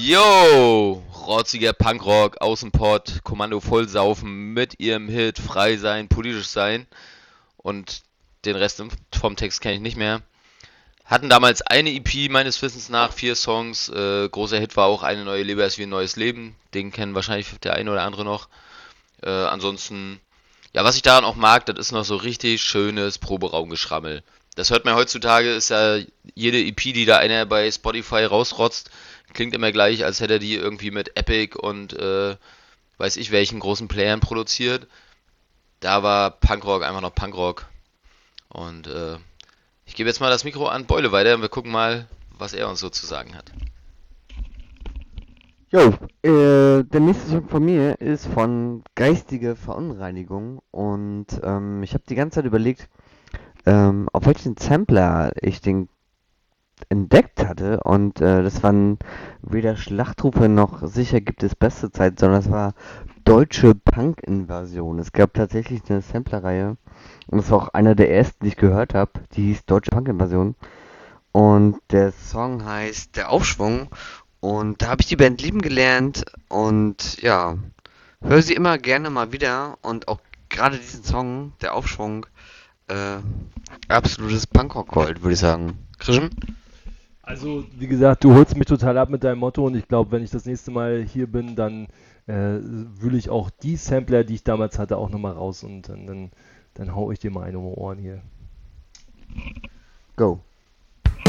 Yo, rotziger Punkrock, Außenpott, Kommando vollsaufen mit ihrem Hit Frei sein, politisch sein und den Rest vom Text kenne ich nicht mehr. Hatten damals eine EP meines Wissens nach, 4 Songs. Großer Hit war auch Eine neue Liebe ist wie ein neues Leben. Den kennen wahrscheinlich der eine oder andere noch. Ansonsten, ja, was ich daran auch mag, das ist noch so richtig schönes Proberaumgeschrammel. Das hört man heutzutage, ist ja jede EP, die da einer bei Spotify rausrotzt, klingt immer gleich, als hätte er die irgendwie mit Epic und weiß ich welchen großen Playern produziert. Da war Punkrock einfach noch Punkrock. Und ich gebe jetzt mal das Mikro an Beule weiter und wir gucken mal, was er uns so zu sagen hat. Jo, der nächste Song von mir ist von Geistige Verunreinigung und ich habe die ganze Zeit überlegt, auf welchen Sampler ich den entdeckt hatte und das waren weder Schlachtrufe noch Sicher gibt es beste Zeit, sondern es war Deutsche Punk-Invasion. Es gab tatsächlich eine Samplerreihe und das war auch einer der ersten, die ich gehört habe, die hieß Deutsche Punk-Invasion und der Song heißt Der Aufschwung und da habe ich die Band lieben gelernt und ja, höre sie immer gerne mal wieder und auch gerade diesen Song, Der Aufschwung, äh, absolutes Punkrock-Gold, würde ich sagen. Christian? Also, wie gesagt, du holst mich total ab mit deinem Motto und ich glaube, wenn ich das nächste Mal hier bin, dann wühle ich auch die Sampler, die ich damals hatte, auch nochmal raus und dann hau ich dir mal eine um die Ohren hier. Go.